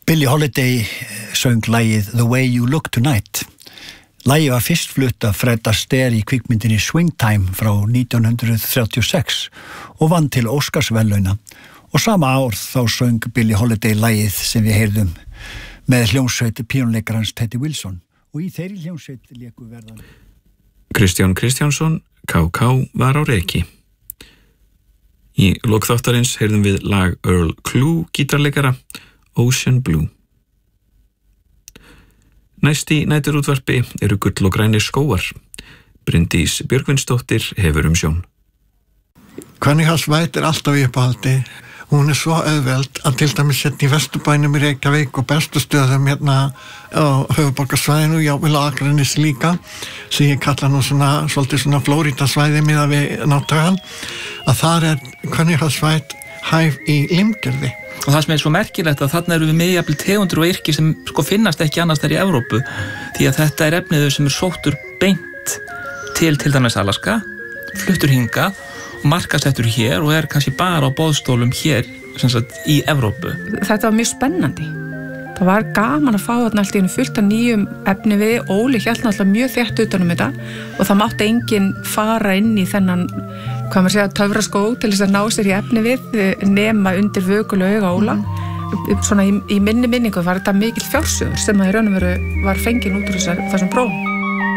Billie Holiday söng lagið The Way You Look Tonight. Lagið var fyrst flutt af Fred Astaire í kvikmyndinni Swing Time frá 1936 og vann til Óskarsverðlauna. Og sama ár þá söng Billie Holiday lagið sem við heyrðum með hljómsveit píanóleikarans Teddy Wilson. Og í þeirri hljómsveit léku verðan Kristján Kristjánsson, KK, var á reiki. Í lok þáttarins heyrðum við lag Earl Klugh gítarleikara Ocean Blue. Næst í næturútvarpi eru gull og grænir skógar. Bryndís Björgvinsdóttir hefur umsjón. Hvernihals White alltaf í uppáhaldi. Hún svo auðveld að til dæmis í Vesturbænum í Reykjavík og bestu stöðum hérna á höfuðborgarsvæðinu, jável á Akranes líka, sem ég kalla nú svolítið svona Flórídasvæði miðað við náttúran, að þar Hvernihals White hæf í limgerði. Og það sem svo merkilegt að þarna eru við með jafnvel tegundur og yrki sem finnast ekki annars þar í Evrópu, því að þetta efniður sem sóttur beint til dæmis Alaska, fluttur hingað og markaðsettur hér og kannski bara á boðstólum hér sem sagt, í Evrópu. Þetta var mjög spennandi. Það var gaman að fá þarna allt í einu fullt af nýjum efni við. Óli hélt náttúrulega mjög þétt utan þetta og það mátti enginn fara inn í þennan, hvað maður segja, töfraskó til þess að ná sér í efni við nema undir vökulegu auga Óla. Svona í minni minningu var þetta mikill fjársjóður sem að í raun og veru var fenginn út úr þessum prófum.